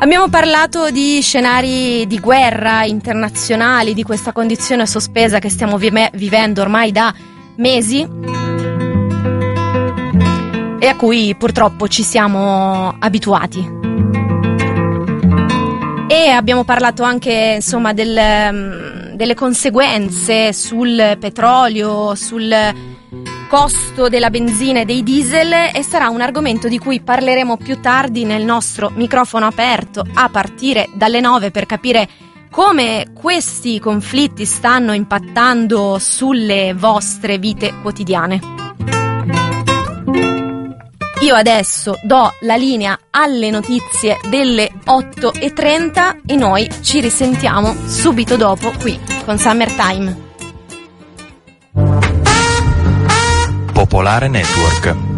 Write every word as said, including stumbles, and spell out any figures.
Abbiamo parlato di scenari di guerra internazionali, di questa condizione sospesa che stiamo vive- vivendo ormai da mesi e a cui purtroppo ci siamo abituati. E abbiamo parlato anche, insomma, del, delle conseguenze sul petrolio, sul costo della benzina e dei diesel, e sarà un argomento di cui parleremo più tardi nel nostro microfono aperto a partire dalle nove, per capire come questi conflitti stanno impattando sulle vostre vite quotidiane. Io adesso do la linea alle notizie delle otto e trenta e noi ci risentiamo subito dopo qui con Summertime. Popolare Network.